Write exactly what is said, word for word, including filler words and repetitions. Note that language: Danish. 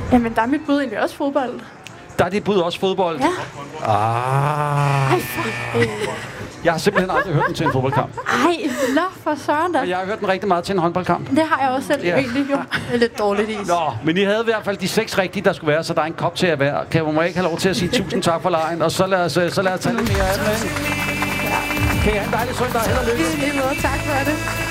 Jamen, der er mit bud egentlig også fodbold. Der er dit bud også fodbold? Ja. Ah. Ej, for... Jeg har simpelthen aldrig hørt den til en fodboldkamp. Ej, nå for søren da. Og jeg har hørt den rigtig meget til en håndboldkamp. Det har jeg også selv Ja. egentlig jo. Det er lidt dårligt is. Nå, men I havde i hvert fald de seks rigtige, der skulle være, så der er en kop til at være. Kan jeg må ikke have lov til at sige tusind tak for lejen, og så lad os, så lad os tage lidt mere af den. Kan I have en dejlig søndag? Held og lykke. I lige måde, tak for det.